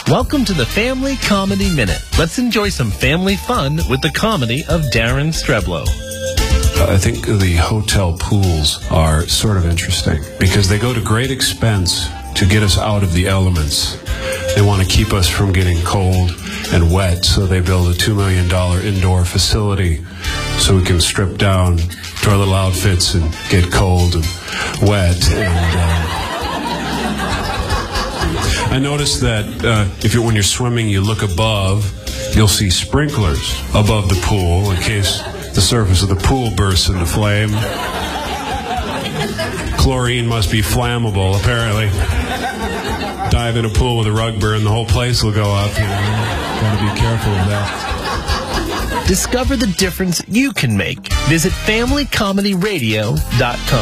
Welcome to the Family Comedy Minute. Let's enjoy some family fun with the comedy of Darren Streblow. I think the hotel pools are sort of interesting because they go to great expense to get us out of the elements. They want to keep us from getting cold and wet, so they build a $2 million indoor facility so we can strip down to our little outfits and get cold and wet. I noticed that when you're swimming, you look above, you'll see sprinklers above the pool in case the surface of the pool bursts into flame. Chlorine must be flammable, apparently. Dive in a pool with a rug burn, the whole place will go up. Gotta be careful of that. Discover the difference you can make. Visit FamilyComedyRadio.com.